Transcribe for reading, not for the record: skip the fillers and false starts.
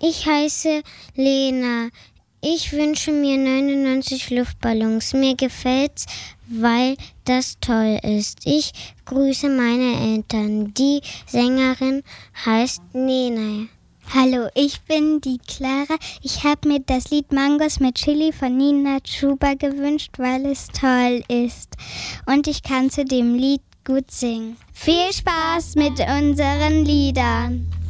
Ich heiße Lena. Ich wünsche mir 99 Luftballons. Mir gefällt's, weil das toll ist. Ich grüße meine Eltern. Die Sängerin heißt Nene. Hallo, ich bin die Clara. Ich habe mir das Lied Mangos mit Chili von Nina Chuba gewünscht, weil es toll ist. Und ich kann zu dem Lied gut singen. Viel Spaß mit unseren Liedern.